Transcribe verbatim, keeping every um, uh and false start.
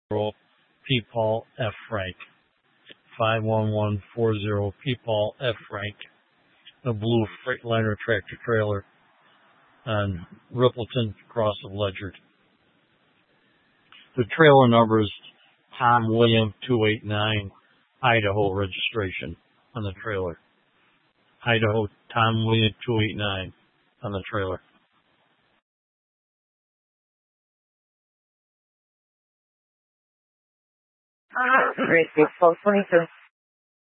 P. Paul F. Frank. five one one four zero P. Paul F. Frank. A blue Freightliner tractor trailer on Rippleton, across of Ledyard. The trailer number is Tom William two eight nine, Idaho registration on the trailer. Idaho Tom William two eight nine on the trailer. Great, twelve twenty-two.